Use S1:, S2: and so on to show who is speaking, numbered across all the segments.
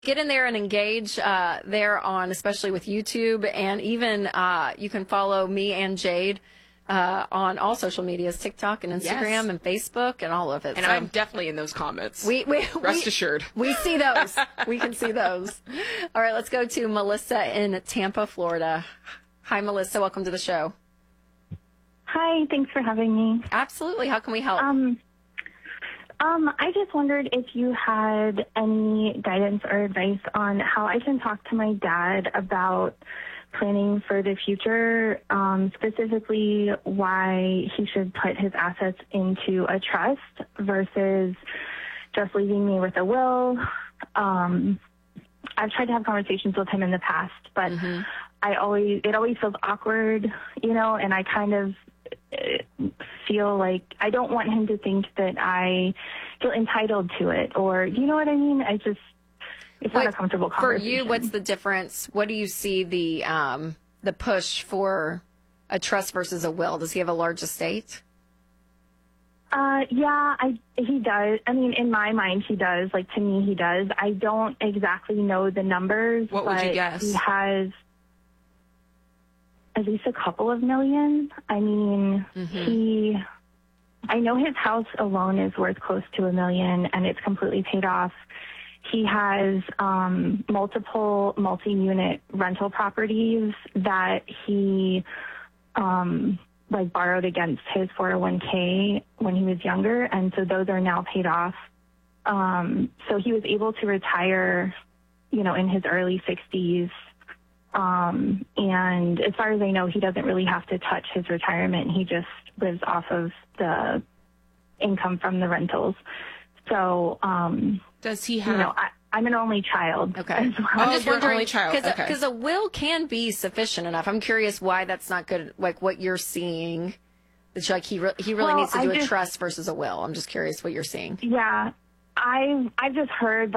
S1: Get in there and engage there on, especially with YouTube, and even you can follow me and Jade on all social medias, TikTok and Instagram and Facebook and all of it.
S2: And so I'm definitely in those comments. Rest assured.
S1: We see those. We can see those. All right, let's go to Melissa in Tampa, Florida. Hi, Melissa. Welcome to the show.
S3: Hi, thanks for having me.
S1: Absolutely. How can we help?
S3: I just wondered if you had any guidance or advice on how I can talk to my dad about planning for the future, specifically why he should put his assets into a trust versus just leaving me with a will. I've tried to have conversations with him in the past, but it always feels awkward, and I kind of feel like I don't want him to think that I feel entitled to it, or you know what I mean? It's not a comfortable conversation.
S1: For you, what's the difference? What do you see the push for a trust versus a will? Does he have a large estate?
S3: Yeah, he does. I mean, in my mind, he does. Like, to me, he does. I don't exactly know the numbers.
S2: What would you guess?
S3: He has at least a couple of million. I mean, I know his house alone is worth close to $1 million, and it's completely paid off. He has multiple multi-unit rental properties that he borrowed against his 401k when he was younger, and so those are now paid off. So he was able to retire, in his early 60s. And as far as I know, he doesn't really have to touch his retirement. He just lives off of the income from the rentals. So,
S2: does he have?
S3: I'm an only child.
S1: Okay.
S3: As well.
S1: I'm just wondering,
S2: only child.
S1: Because a will can be sufficient enough. I'm curious why that's not good. Like what you're seeing, it's like he really needs to do a trust versus a will. I'm just curious what you're seeing.
S3: Yeah, I've just heard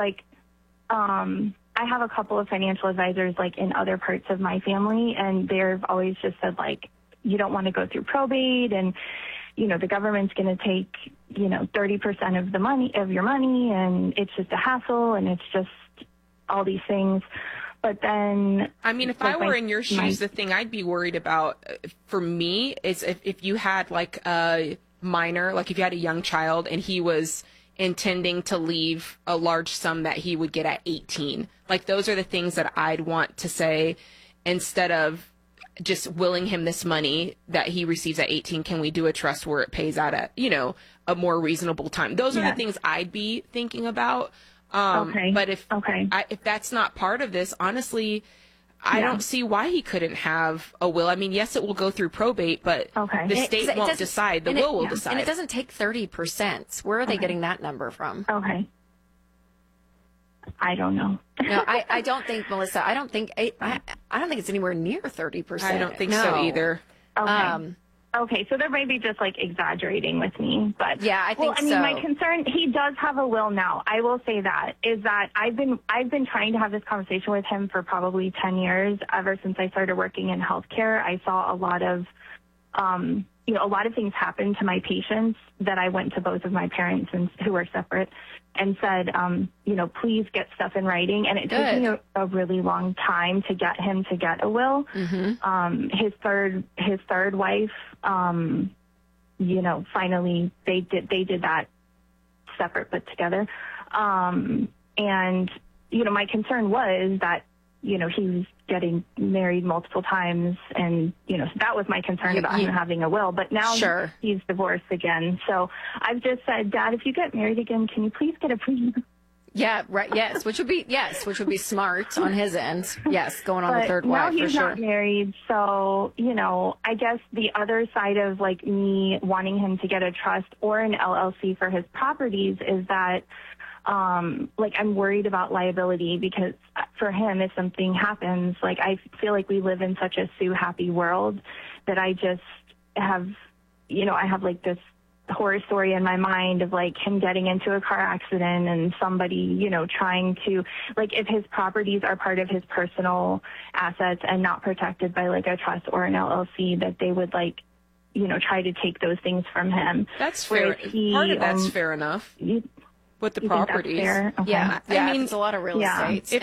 S3: I have a couple of financial advisors in other parts of my family, and they've always just said you don't want to go through probate, and the government's going to take 30% of your money, and it's just a hassle, and it's just all these things. But then,
S2: I mean, if I were in your shoes, the thing I'd be worried about for me is if you had a minor, if you had a young child and he was intending to leave a large sum that he would get at 18. Those are the things that I'd want to say instead of just willing him this money that he receives at 18. Can we do a trust where it pays out at, a more reasonable time? Those are the things I'd be thinking about. But if that's not part of this, honestly, I don't see why he couldn't have a will. I mean, yes, it will go through probate, but the state won't decide. The will will decide.
S1: And it doesn't take 30%. Where are they getting that number from?
S3: Okay. I don't know.
S1: No, I don't think, Melissa, I don't think it's anywhere near 30%.
S2: I don't think so either.
S3: Okay. Okay, so they're maybe just exaggerating with me, but
S1: yeah, I think so.
S3: My concern, he does have a will now. I will say that is that I've been trying to have this conversation with him for probably 10 years. Ever since I started working in healthcare, I saw a lot of things happen to my patients that I went to both of my parents who were separate and said, please get stuff in writing. And it took me a really long time to get him to get a will. His third wife, finally they did that separate but together. And, my concern was that, he was getting married multiple times, and that was my concern about him having a will. But now he's divorced again, so I've just said, Dad, if you get married again, can you please get a prenup?
S1: Yeah, right. Yes, which would be smart on his end. Yes, going on the third wife for sure.
S3: Now he's not married, so I guess the other side of me wanting him to get a trust or an LLC for his properties is that I'm worried about liability, because for him, if something happens, I feel like we live in such a Sue happy world that I just have, I have this horror story in my mind of him getting into a car accident and somebody, trying to, if his properties are part of his personal assets and not protected by a trust or an LLC, that they would try to take those things from him.
S2: That's fair. Part of that's fair enough. with the
S3: You think that's
S2: properties.
S3: fair? Okay.
S1: Yeah.
S2: I mean,
S1: it's a lot of real
S3: yeah.
S1: estate.